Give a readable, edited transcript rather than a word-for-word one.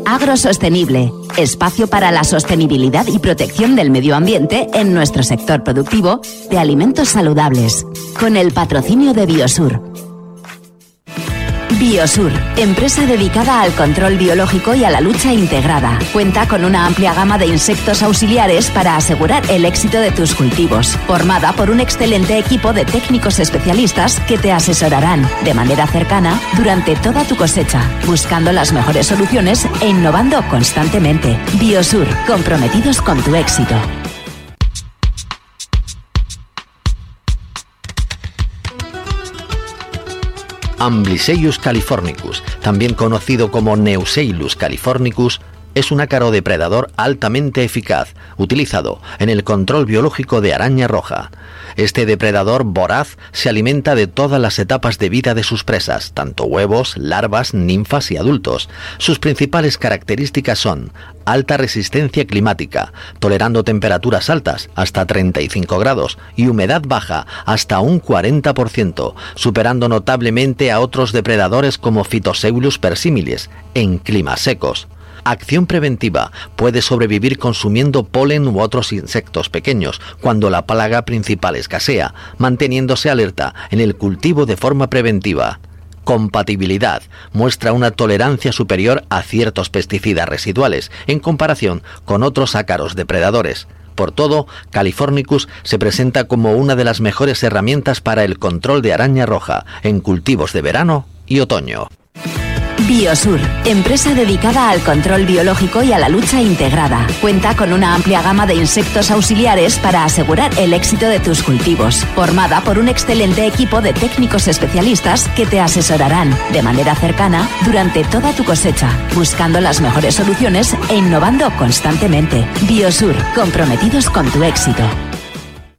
Agrosostenible, espacio para la sostenibilidad y protección del medio ambiente en nuestro sector productivo de alimentos saludables, con el patrocinio de Biosur. Biosur, empresa dedicada al control biológico y a la lucha integrada. Cuenta con una amplia gama de insectos auxiliares para asegurar el éxito de tus cultivos. Formada por un excelente equipo de técnicos especialistas que te asesorarán de manera cercana durante toda tu cosecha, buscando las mejores soluciones e innovando constantemente. Biosur, comprometidos con tu éxito. Amblyseius californicus, también conocido como Neuseilus californicus, es un ácaro depredador altamente eficaz, utilizado en el control biológico de araña roja. Este depredador voraz se alimenta de todas las etapas de vida de sus presas, tanto huevos, larvas, ninfas y adultos. Sus principales características son alta resistencia climática, tolerando temperaturas altas hasta 35 grados y humedad baja hasta un 40%, superando notablemente a otros depredadores como Phytoceulus persimilis en climas secos. Acción preventiva. Puede sobrevivir consumiendo polen u otros insectos pequeños cuando la plaga principal escasea, manteniéndose alerta en el cultivo de forma preventiva. Compatibilidad. Muestra una tolerancia superior a ciertos pesticidas residuales en comparación con otros ácaros depredadores. Por todo, Californicus se presenta como una de las mejores herramientas para el control de araña roja en cultivos de verano y otoño. Biosur, empresa dedicada al control biológico y a la lucha integrada. Cuenta con una amplia gama de insectos auxiliares para asegurar el éxito de tus cultivos. Formada por un excelente equipo de técnicos especialistas que te asesorarán de manera cercana durante toda tu cosecha, buscando las mejores soluciones e innovando constantemente. Biosur, comprometidos con tu éxito.